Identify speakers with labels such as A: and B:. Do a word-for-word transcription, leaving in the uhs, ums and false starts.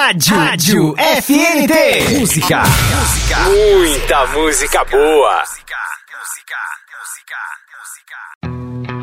A: Rádio, Rádio F N T. Música. Música.
B: Muita música boa.
A: Música, música, música, música.